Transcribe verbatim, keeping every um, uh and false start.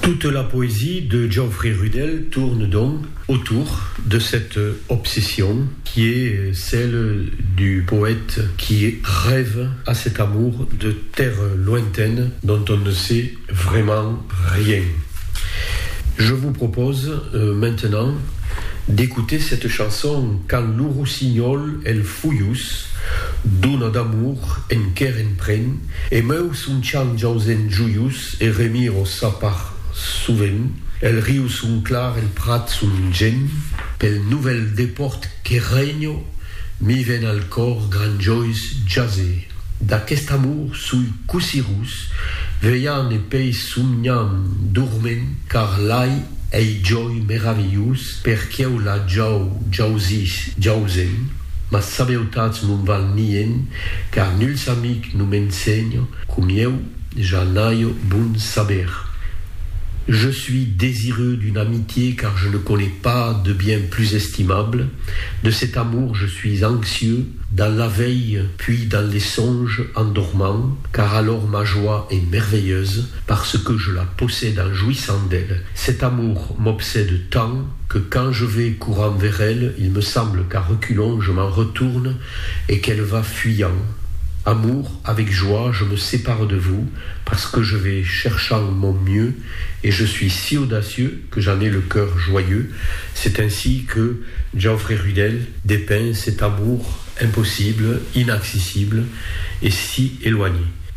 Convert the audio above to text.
Toute la poésie de Geoffrey Rudel tourne donc autour de cette obsession qui est celle du poète qui rêve à cet amour de terres lointaines dont on ne sait vraiment rien. Je vous propose euh, maintenant d'écouter cette chanson Quand l'urusignol el fuius d'una d'amour en quer en pren e meus un chant jausen juius e remiro sapar souvent el riu sun clar el prat sun gen pel nouvel deport que regno mi ven al cor gran jois jazé d'aquest amour sui cusirus veillant e pei somniam dorment car l'ai ei joy meravillus perché la jau jausis jausen ma sabeutats non val nien car nuls amic nu m'enseigne cum eu ja n'aio bon saber. Je suis désireux d'une amitié car je ne connais pas de bien plus estimable. De cet amour je suis anxieux dans la veille puis dans les songes en dormant, car alors ma joie est merveilleuse parce que je la possède en jouissant d'elle. Cet amour m'obsède tant que quand je vais courant vers elle, il me semble qu'à reculons je m'en retourne et qu'elle va fuyant. Amour, avec joie, je me sépare de vous parce que je vais cherchant mon mieux et je suis si audacieux que j'en ai le cœur joyeux. C'est ainsi que Geoffrey Rudel dépeint cet amour impossible, inaccessible et si éloigné.